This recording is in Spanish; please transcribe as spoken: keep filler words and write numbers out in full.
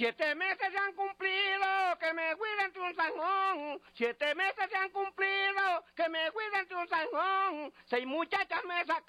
Siete meses se han cumplido, que me cuiden de un zanjón. Siete meses se han cumplido, que me cuiden de un zanjón. Seis muchachas me sacaron.